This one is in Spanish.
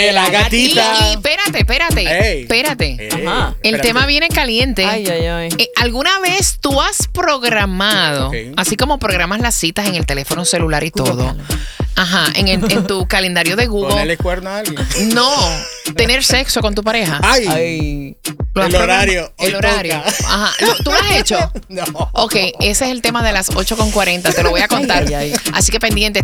La gatita. Y espérate. Ey. Espérate. Ajá. El Espérate. tema viene caliente. Ay. ¿Alguna vez tú has programado, Ok. así como programas las citas en el teléfono celular y todo? Ajá, en tu calendario de Google. Ponerle cuerno a alguien. No, tener sexo con tu pareja. Ay. Ay. ¿Lo has El programado? horario. El Hoy horario. toca. Ajá. ¿Tú lo has hecho? No. Ok, ese es el tema de las 8:40. Te lo voy a contar. Ay. Así que pendiente.